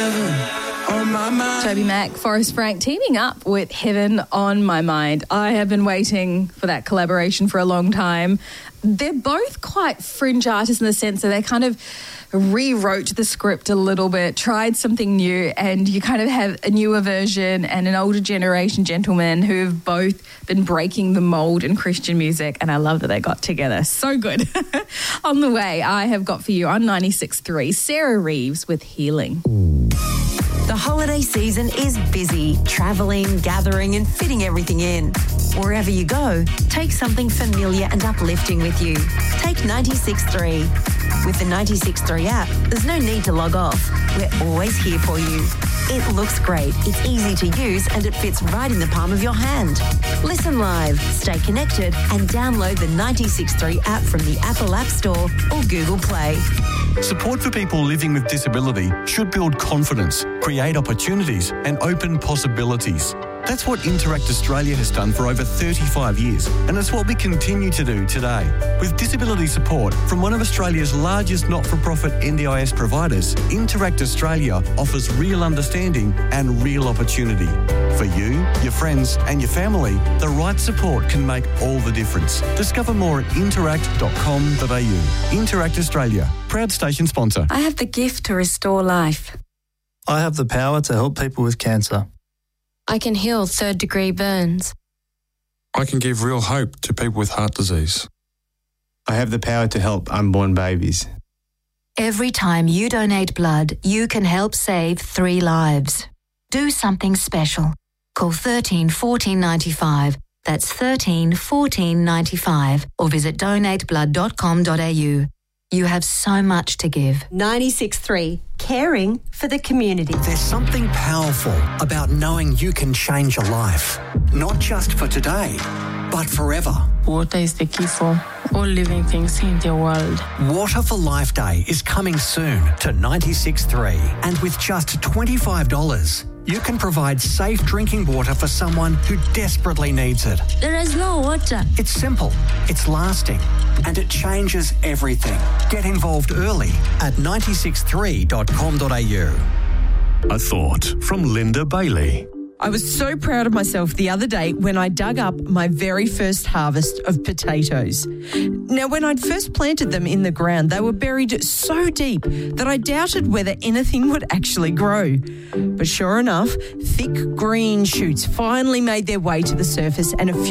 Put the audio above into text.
Toby Mac, Forrest Frank teaming up with Heaven on My Mind. I have been waiting for that collaboration for a long time. They're both quite fringe artists in the sense that they kind of rewrote the script a little bit, tried something new, and you kind of have a newer version and an older generation gentleman who have both been breaking the mold in Christian music, and I love that they got together. So good. On the way, I have got for you on 96.3, Sarah Reeves with Healing. The holiday season is busy, travelling, gathering and fitting everything in. Wherever you go, take something familiar and uplifting with you. Take 96.3. With the 96.3 app, there's no need to log off. We're always here for you. It looks great, it's easy to use and it fits right in the palm of your hand. Listen live, stay connected and download the 96.3 app from the Apple App Store or Google Play. Support for people living with disability should build confidence, create opportunities and open possibilities. That's what Interact Australia has done for over 35 years, and it's what we continue to do today. With disability support from one of Australia's largest not-for-profit NDIS providers, Interact Australia offers real understanding and real opportunity. For you, your friends and your family, the right support can make all the difference. Discover more at interact.com.au. Interact Australia, proud station sponsor. I have the gift to restore life. I have the power to help people with cancer. I can heal third-degree burns. I can give real hope to people with heart disease. I have the power to help unborn babies. Every time you donate blood, you can help save 3 lives. Do something special. Call 13 14 95. That's 13 14 95. Or visit donateblood.com.au. You have so much to give. 96.3, caring for the community. There's something powerful about knowing you can change a life, not just for today, but forever. Water is the key for all living things in the world. Water for Life Day is coming soon to 96.3, and with just $25, you can provide safe drinking water for someone who desperately needs it. There is no water. It's simple, it's lasting, and it changes everything. Get involved early at 963.com.au. A thought from Linda Bailey. I was so proud of myself the other day when I dug up my very first harvest of potatoes. Now, when I'd first planted them in the ground, they were buried so deep that I doubted whether anything would actually grow. But sure enough, thick green shoots finally made their way to the surface, and a few